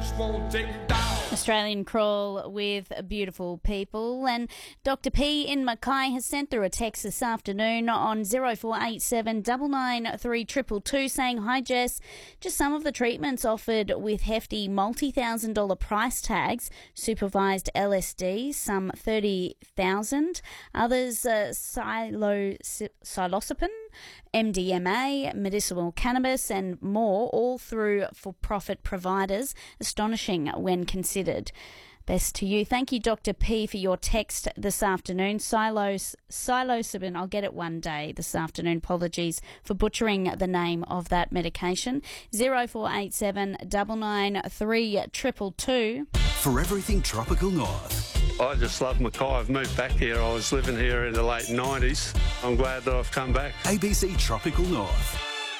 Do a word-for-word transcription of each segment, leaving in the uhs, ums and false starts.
just won't take you down. Australian Crawl with Beautiful People. And Doctor P in Mackay has sent through a text this afternoon on zero four eight seven nine nine three two two two saying, "Hi Jess, just some of the treatments offered with hefty multi-thousand dollar price tags, supervised L S D, some thirty thousand, others uh, psilo- psilocybin, M D M A, medicinal cannabis and more, all through for-profit providers. Astonishing when considered." Best to you. Thank you, Doctor P, for your text this afternoon. Silos, psilocybin, I'll get it one day this afternoon. Apologies for butchering the name of that medication. zero four eight seven nine nine three two two two. For everything Tropical North. I just love Mackay. I've moved back here. I was living here in the late nineties. I'm glad that I've come back. A B C Tropical North.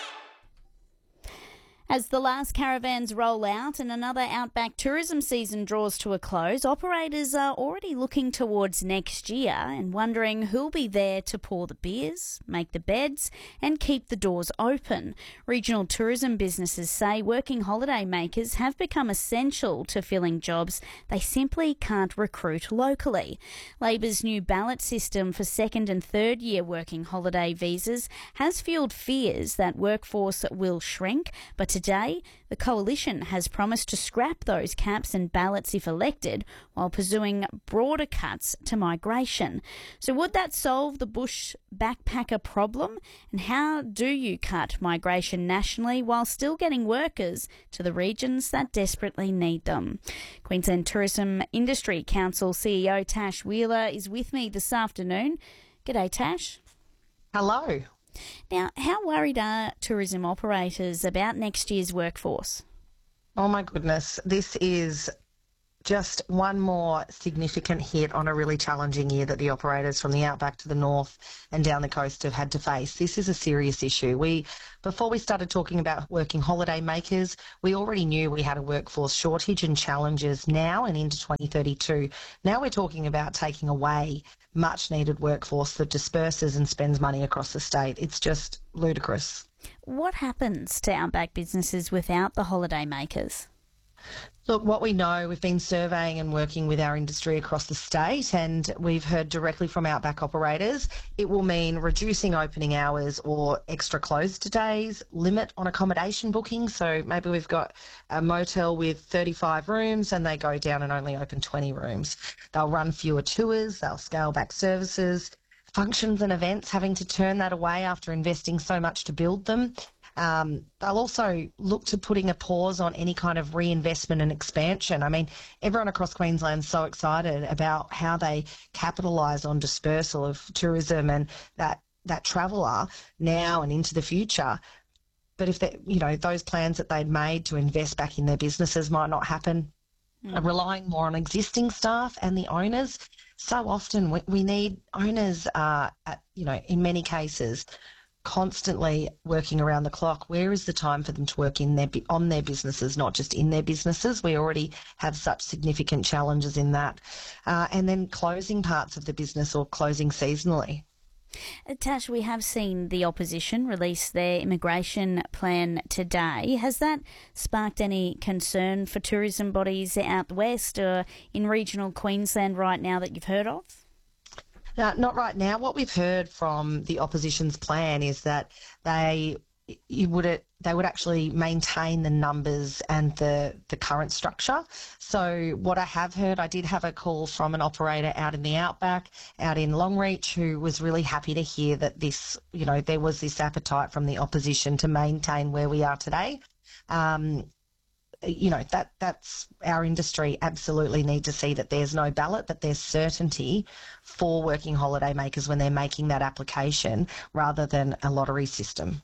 As the last caravans roll out and another outback tourism season draws to a close, operators are already looking towards next year and wondering who'll be there to pour the beers, make the beds and keep the doors open. Regional tourism businesses say working holiday makers have become essential to filling jobs they simply can't recruit locally. Labor's new ballot system for second and third year working holiday visas has fueled fears that workforce will shrink, but today, the Coalition has promised to scrap those caps and ballots if elected, while pursuing broader cuts to migration. So would that solve the bush backpacker problem? And how do you cut migration nationally while still getting workers to the regions that desperately need them? Queensland Tourism Industry Council C E O Tash Wheeler is with me this afternoon. G'day, Tash. Hello. Now, how worried are tourism operators about next year's workforce? Oh my goodness, this is just one more significant hit on a really challenging year that the operators from the outback to the north and down the coast have had to face. This is a serious issue. We, before we started talking about working holiday makers, we already knew we had a workforce shortage and challenges now and into twenty thirty-two. Now we're talking about taking away much needed workforce that disperses and spends money across the state. It's just ludicrous. What happens to outback businesses without the holiday makers? Look, what we know, we've been surveying and working with our industry across the state, and we've heard directly from outback operators, it will mean reducing opening hours or extra closed days, limit on accommodation booking. So maybe we've got a motel with thirty-five rooms and they go down and only open twenty rooms. They'll run fewer tours, they'll scale back services, functions and events, having to turn that away after investing so much to build them. Um, they'll also look to putting a pause on any kind of reinvestment and expansion. I mean, everyone across Queensland's so excited about how they capitalise on dispersal of tourism and that, that traveller now and into the future. But if they, you know, those plans that they'd made to invest back in their businesses might not happen, mm. relying more on existing staff and the owners. So often we, we need owners, uh, at, you know, in many cases, constantly working around the clock. Where is the time for them to work in their on their businesses, not just in their businesses? We already have such significant challenges in that. Uh, and then closing parts of the business or closing seasonally. Tash, we have seen the opposition release their immigration plan today. Has that sparked any concern for tourism bodies out west or in regional Queensland right now that you've heard of? No, not right now. What we've heard from the opposition's plan is that they you would they would actually maintain the numbers and the the current structure. So what I have heard, I did have a call from an operator out in the outback, out in Longreach, who was really happy to hear that this, you know, there was this appetite from the opposition to maintain where we are today. Um, you know, that that's our industry absolutely need to see that there's no ballot, that there's certainty for working holiday makers when they're making that application rather than a lottery system.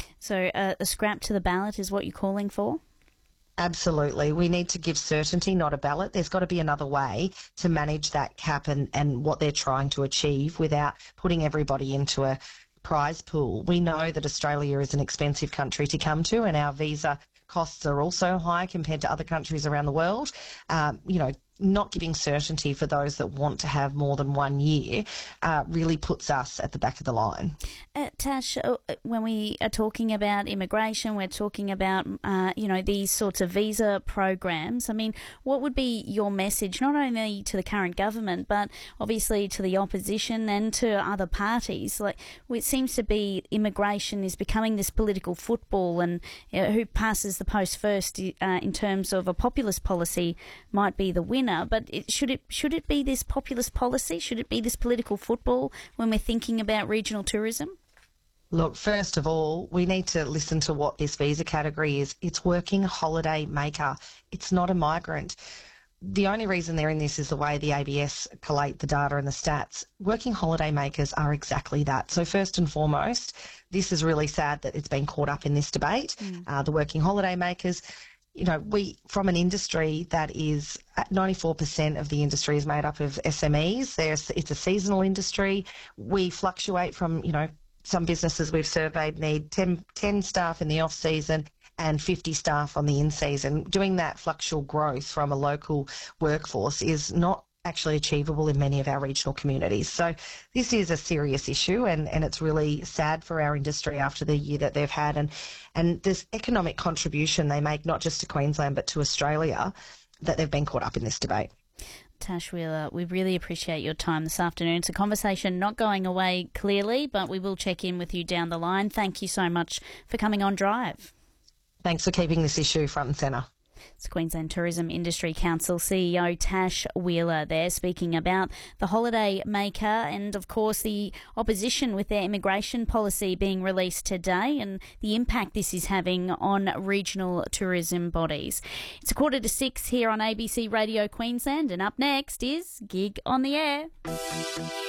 So uh, a scrap to the ballot is what you're calling for? Absolutely. We need to give certainty, not a ballot. There's got to be another way to manage that cap and, and what they're trying to achieve without putting everybody into a prize pool. We know that Australia is an expensive country to come to, and our visa costs are also high compared to other countries around the world. Um, you know, not giving certainty for those that want to have more than one year uh, really puts us at the back of the line. Uh, Tash, uh, when we are talking about immigration, we're talking about, uh, you know, these sorts of visa programs. I mean, what would be your message, not only to the current government, but obviously to the opposition and to other parties? Like, it seems to be immigration is becoming this political football, and you know, who passes the post first uh, in terms of a populist policy might be the winner. But it, should it should it be this populist policy? Should it be this political football when we're thinking about regional tourism? Look, first of all, we need to listen to what this visa category is. It's working holiday maker. It's not a migrant. The only reason they're in this is the way the A B S collate the data and the stats. Working holiday makers are exactly that. So first and foremost, this is really sad that it's been caught up in this debate. Mm. Uh, the working holiday makers, you know, we, from an industry that is at ninety-four percent of the industry is made up of S M Es. There's, it's a seasonal industry. We fluctuate from, you know, some businesses we've surveyed need ten, ten staff in the off season and fifty staff on the in season. Doing that fluctual growth from a local workforce is not actually achievable in many of our regional communities. So this is a serious issue, and, and it's really sad for our industry after the year that they've had. And, and this economic contribution they make not just to Queensland but to Australia, that they've been caught up in this debate. Tash Wheeler, we really appreciate your time this afternoon. It's a conversation not going away clearly, but we will check in with you down the line. Thank you so much for coming on Drive. Thanks for keeping this issue front and centre. It's Queensland Tourism Industry Council C E O Tash Wheeler there speaking about the holiday maker and, of course, the opposition with their immigration policy being released today and the impact this is having on regional tourism bodies. It's a quarter to six here on A B C Radio Queensland, and up next is Gig on the Air.